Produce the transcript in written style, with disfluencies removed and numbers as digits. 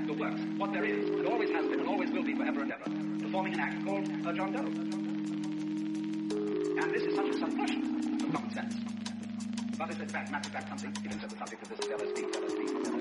the works, what there is, and always has been and always will be forever and ever, performing an act called a John Doe. And this is such a subversion of common sense. But it's a fact, matter of fact, something, even to the subject of this LSD.